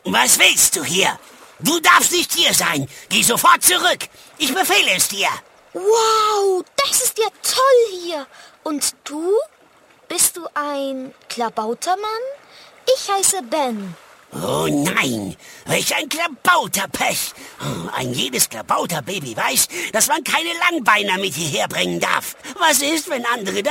Was willst du hier? Du darfst nicht hier sein. Geh sofort zurück. Ich befehle es dir. Wow, das ist ja toll hier. Und du? Bist du ein Klabautermann? Ich heiße Ben. Oh nein, welch ein Klabauterpech. Ein jedes Klabauterbaby weiß, dass man keine Langbeiner mit hierher bringen darf. Was ist, wenn andere